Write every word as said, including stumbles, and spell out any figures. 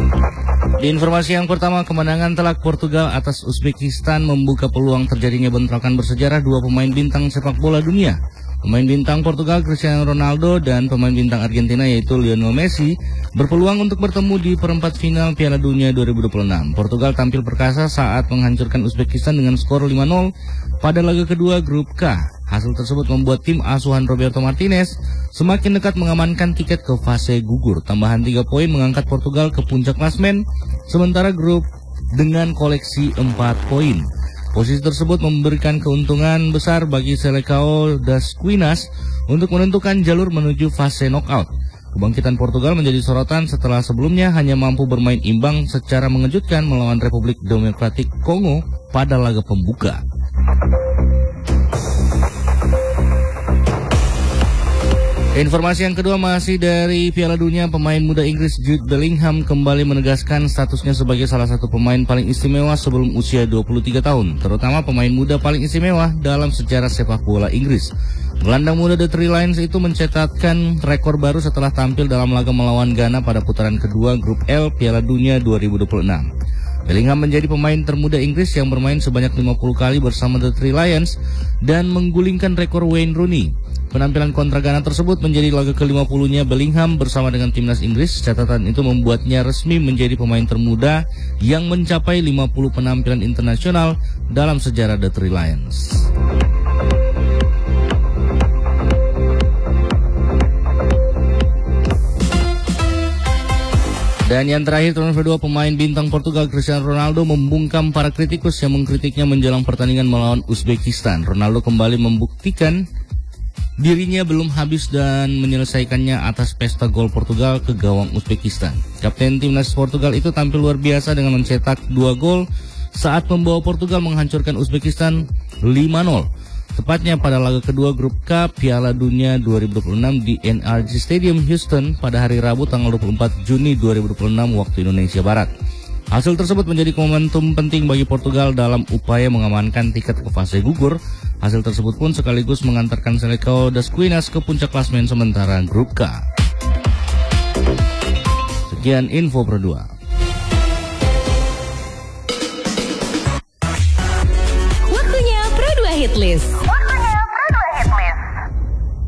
Di informasi yang pertama, kemenangan telak Portugal atas Uzbekistan membuka peluang terjadinya bentrokan bersejarah dua pemain bintang sepak bola dunia. Pemain bintang Portugal Cristiano Ronaldo dan pemain bintang Argentina yaitu Lionel Messi berpeluang untuk bertemu di perempat final Piala Dunia dua ribu dua puluh enam. Portugal tampil perkasa saat menghancurkan Uzbekistan dengan skor lima nol pada laga kedua grup K. Hasil tersebut membuat tim asuhan Roberto Martinez semakin dekat mengamankan tiket ke fase gugur. Tambahan tiga poin mengangkat Portugal ke puncak klasmen, sementara grup dengan koleksi empat poin. Posisi tersebut memberikan keuntungan besar bagi Seleção das Quinas untuk menentukan jalur menuju fase knockout. Kebangkitan Portugal menjadi sorotan setelah sebelumnya hanya mampu bermain imbang secara mengejutkan melawan Republik Demokratik Kongo pada laga pembuka. Informasi yang kedua masih dari Piala Dunia. Pemain muda Inggris Jude Bellingham kembali menegaskan statusnya sebagai salah satu pemain paling istimewa sebelum usia dua puluh tiga tahun, terutama pemain muda paling istimewa dalam sejarah sepak bola Inggris. Gelandang muda The Three Lions itu mencetakkan rekor baru setelah tampil dalam laga melawan Ghana pada putaran kedua grup L Piala Dunia dua ribu dua puluh enam. Bellingham menjadi pemain termuda Inggris yang bermain sebanyak lima puluh kali bersama The Three Lions dan menggulingkan rekor Wayne Rooney. Penampilan kontra Ghana tersebut menjadi laga ke lima puluh-nya Bellingham bersama dengan timnas Inggris. Catatan itu membuatnya resmi menjadi pemain termuda yang mencapai lima puluh penampilan internasional dalam sejarah The Three Lions. Dan yang terakhir, transfer dua pemain bintang Portugal Cristiano Ronaldo membungkam para kritikus yang mengkritiknya menjelang pertandingan melawan Uzbekistan. Ronaldo kembali membuktikan dirinya belum habis dan menyelesaikannya atas pesta gol Portugal ke gawang Uzbekistan. Kapten timnas Portugal itu tampil luar biasa dengan mencetak dua gol saat membawa Portugal menghancurkan Uzbekistan lima nol. Tepatnya pada laga kedua grup K Piala Dunia dua ribu dua puluh enam di N R G Stadium Houston pada hari Rabu tanggal dua puluh empat Juni dua ribu dua puluh enam waktu Indonesia Barat. Hasil tersebut menjadi momentum penting bagi Portugal dalam upaya mengamankan tiket ke fase gugur. Hasil tersebut pun sekaligus mengantarkan Seleção das Quinas ke puncak klasmen sementara grup K. Sekian info Pro dua. Waktunya Pro dua Hitlist.